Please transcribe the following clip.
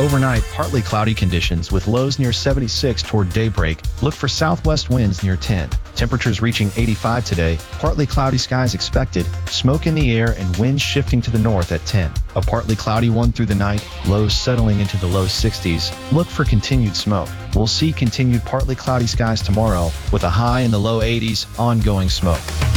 Overnight, partly cloudy conditions with lows near 76 toward daybreak. Look for southwest winds near 10. Temperatures reaching 85 today. Partly cloudy skies expected. Smoke in the air and winds shifting to the north at 10. A partly cloudy one through the night. Lows settling into the low 60s. Look for continued smoke. We'll see continued partly cloudy skies tomorrow with a high in the low 80s. Ongoing smoke.